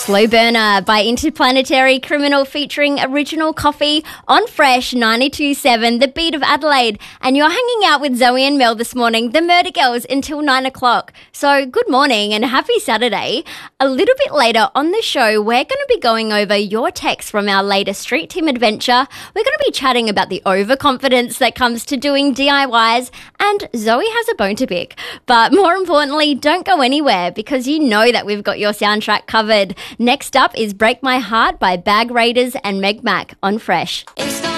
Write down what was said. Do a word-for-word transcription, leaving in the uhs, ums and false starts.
Slow Burner by Interplanetary Criminal featuring Original Coffee on Fresh ninety-two point seven, the beat of Adelaide. And you're hanging out with Zoe and Mel this morning, the Murder Girls, until nine o'clock. So good morning and happy Saturday. A little bit later on the show, we're going to be going over your texts from our latest Street Team adventure. We're going to be chatting about the overconfidence that comes to doing D I Ys, and Zoe has a bone to pick. But more importantly, don't go anywhere because you know that we've got your soundtrack covered. Next up is Break My Heart by Bag Raiders and Meg Mac on Fresh. It's